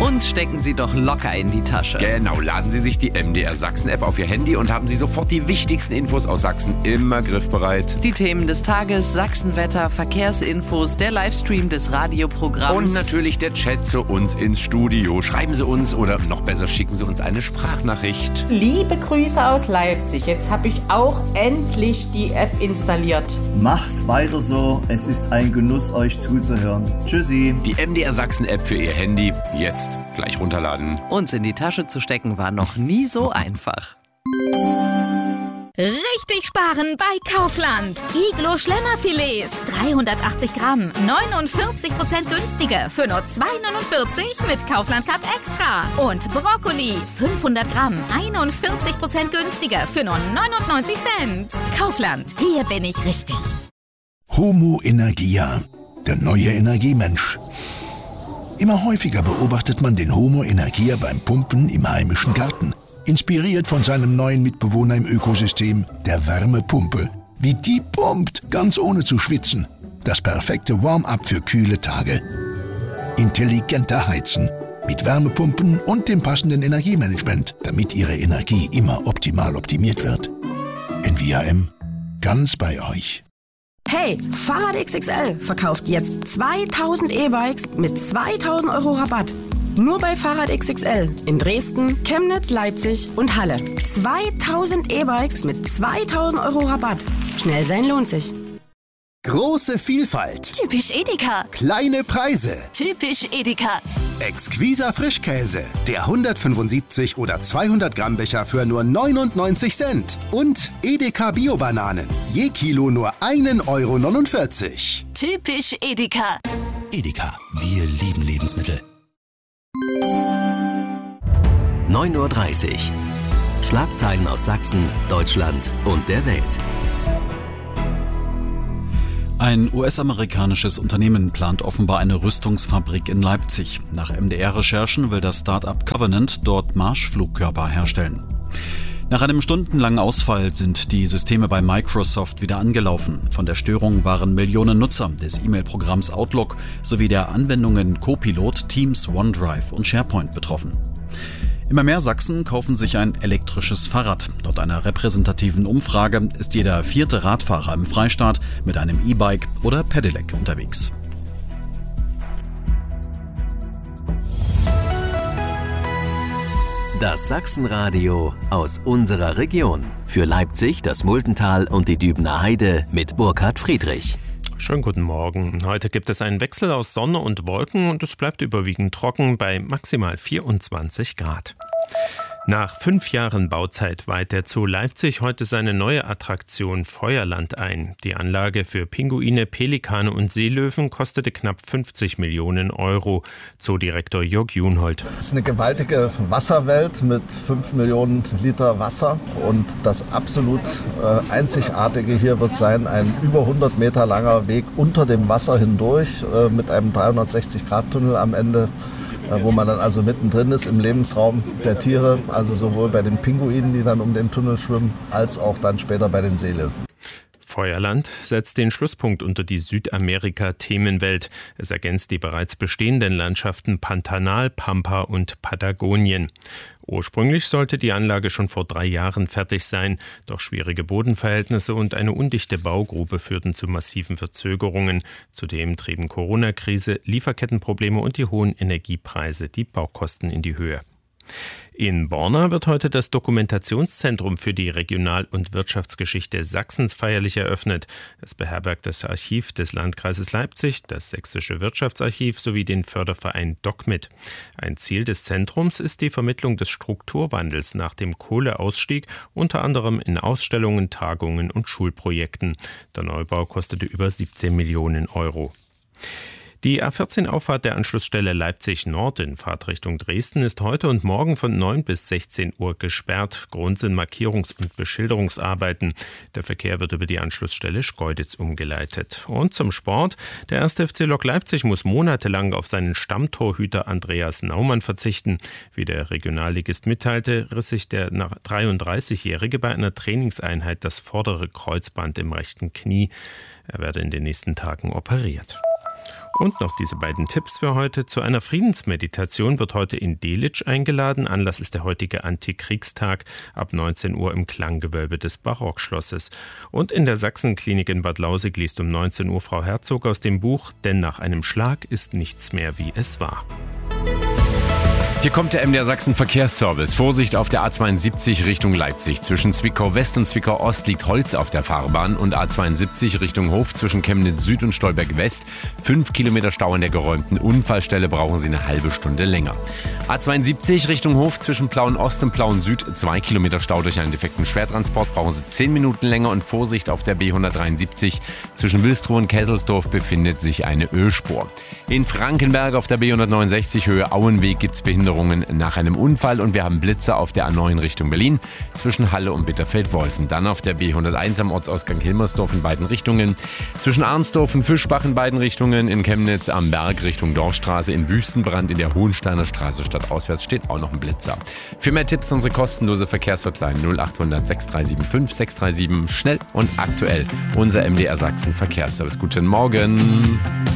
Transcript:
Und stecken Sie doch locker in die Tasche. Genau, laden Sie sich die MDR Sachsen-App auf Ihr Handy und haben Sie sofort die wichtigsten Infos aus Sachsen immer griffbereit. Die Themen des Tages, Sachsenwetter, Verkehrsinfos, der Livestream des Radioprogramms. Und natürlich der Chat zu uns ins Studio. Schreiben Sie uns oder noch besser schicken Sie uns eine Sprachnachricht. Liebe Grüße aus Leipzig. Jetzt habe ich auch endlich die App installiert. Macht weiter so. Es ist ein Genuss, euch zuzuhören. Tschüssi. Die MDR Sachsen-App für Ihr Handy. Jetzt gleich runterladen. Uns in die Tasche zu stecken war noch nie so einfach. Richtig sparen bei Kaufland. Iglo Schlemmerfilets, 380 Gramm, 49% günstiger für nur 2,49 mit Kaufland Card Extra. Und Brokkoli, 500 Gramm, 41% günstiger für nur 99 Cent. Kaufland, hier bin ich richtig. Homo Energia, der neue Energiemensch. Immer häufiger beobachtet man den Homo Energia beim Pumpen im heimischen Garten. Inspiriert von seinem neuen Mitbewohner im Ökosystem, der Wärmepumpe. Wie die pumpt, ganz ohne zu schwitzen. Das perfekte Warm-up für kühle Tage. Intelligenter Heizen. Mit Wärmepumpen und dem passenden Energiemanagement, damit Ihre Energie immer optimal optimiert wird. NVAM, ganz bei euch. Hey, Fahrrad XXL verkauft jetzt 2000 E-Bikes mit 2000 Euro Rabatt. Nur bei Fahrrad XXL in Dresden, Chemnitz, Leipzig und Halle. 2000 E-Bikes mit 2000 Euro Rabatt. Schnell sein lohnt sich. Große Vielfalt. Typisch Edeka. Kleine Preise. Typisch Edeka. Exquiser Frischkäse. Der 175 oder 200 Gramm Becher für nur 99 Cent. Und Edeka Bio-Bananen. Je Kilo nur 1,49 €. Typisch Edeka. Edeka. Wir lieben Lebensmittel. 9:30 Uhr. Schlagzeilen aus Sachsen, Deutschland und der Welt. Ein US-amerikanisches Unternehmen plant offenbar eine Rüstungsfabrik in Leipzig. Nach MDR-Recherchen will das Start-up Covenant dort Marschflugkörper herstellen. Nach einem stundenlangen Ausfall sind die Systeme bei Microsoft wieder angelaufen. Von der Störung waren Millionen Nutzer des E-Mail-Programms Outlook sowie der Anwendungen Copilot, Teams, OneDrive und SharePoint betroffen. Immer mehr Sachsen kaufen sich ein elektrisches Fahrrad. Laut einer repräsentativen Umfrage ist jeder 4. Radfahrer im Freistaat mit einem E-Bike oder Pedelec unterwegs. Das Sachsenradio aus unserer Region. Für Leipzig, das Muldental und die Dübener Heide mit Burkhard Friedrich. Schönen guten Morgen. Heute gibt es einen Wechsel aus Sonne und Wolken und es bleibt überwiegend trocken bei maximal 24 Grad. Nach 5 Jahren Bauzeit weiht der Zoo Leipzig heute seine neue Attraktion Feuerland ein. Die Anlage für Pinguine, Pelikane und Seelöwen kostete knapp 50 Millionen €. Zoodirektor Jörg Junhold. Es ist eine gewaltige Wasserwelt mit 5 Millionen Liter Wasser. Und das absolut Einzigartige hier wird sein, ein über 100 Meter langer Weg unter dem Wasser hindurch mit einem 360-Grad-Tunnel am Ende, wo man dann also mittendrin ist im Lebensraum der Tiere, also sowohl bei den Pinguinen, die dann um den Tunnel schwimmen, als auch dann später bei den Seelöwen. Feuerland setzt den Schlusspunkt unter die Südamerika-Themenwelt. Es ergänzt die bereits bestehenden Landschaften Pantanal, Pampa und Patagonien. Ursprünglich sollte die Anlage schon vor 3 Jahren fertig sein, doch schwierige Bodenverhältnisse und eine undichte Baugrube führten zu massiven Verzögerungen. Zudem trieben Corona-Krise, Lieferkettenprobleme und die hohen Energiepreise die Baukosten in die Höhe. In Borna wird heute das Dokumentationszentrum für die Regional- und Wirtschaftsgeschichte Sachsens feierlich eröffnet. Es beherbergt das Archiv des Landkreises Leipzig, das Sächsische Wirtschaftsarchiv sowie den Förderverein DocMit. Ein Ziel des Zentrums ist die Vermittlung des Strukturwandels nach dem Kohleausstieg, unter anderem in Ausstellungen, Tagungen und Schulprojekten. Der Neubau kostete über 17 Millionen €. Die A14-Auffahrt der Anschlussstelle Leipzig Nord in Fahrtrichtung Dresden ist heute und morgen von 9 bis 16 Uhr gesperrt. Grund sind Markierungs- und Beschilderungsarbeiten. Der Verkehr wird über die Anschlussstelle Schkeuditz umgeleitet. Und zum Sport. Der 1. FC Lok Leipzig muss monatelang auf seinen Stammtorhüter Andreas Naumann verzichten. Wie der Regionalligist mitteilte, riss sich der 33-Jährige bei einer Trainingseinheit das vordere Kreuzband im rechten Knie. Er werde in den nächsten Tagen operiert. Und noch diese beiden Tipps für heute. Zu einer Friedensmeditation wird heute in Delitzsch eingeladen. Anlass ist der heutige Antikriegstag ab 19 Uhr im Klanggewölbe des Barockschlosses. Und in der Sachsenklinik in Bad Lausick liest um 19 Uhr Frau Herzog aus dem Buch »Denn nach einem Schlag ist nichts mehr, wie es war«. Hier kommt der MDR Sachsen Verkehrsservice. Vorsicht auf der A72 Richtung Leipzig. Zwischen Zwickau West und Zwickau Ost liegt Holz auf der Fahrbahn und A72 Richtung Hof zwischen Chemnitz Süd und Stolberg West. 5 Kilometer Stau an der geräumten Unfallstelle, brauchen Sie eine halbe Stunde länger. A72 Richtung Hof zwischen Plauen Ost und Plauen Süd. 2 Kilometer Stau durch einen defekten Schwertransport, brauchen Sie 10 Minuten länger und Vorsicht auf der B173. Zwischen Wilstrow und Kesselsdorf befindet sich eine Ölspur. In Frankenberg auf der B169 Höhe Auenweg gibt es Behinderungen nach einem Unfall und wir haben Blitze auf der A9 Richtung Berlin zwischen Halle und Bitterfeld-Wolfen. Dann auf der B101 am Ortsausgang Hilmersdorf in beiden Richtungen. Zwischen Arnsdorf und Fischbach in beiden Richtungen. In Chemnitz am Berg Richtung Dorfstraße. In Wüstenbrand in der Hohensteiner Straße stadtauswärts steht auch noch ein Blitzer. Für mehr Tipps unsere kostenlose Verkehrshotline 0800 6375 637. Schnell und aktuell unser MDR Sachsen Verkehrsservice. Guten Morgen.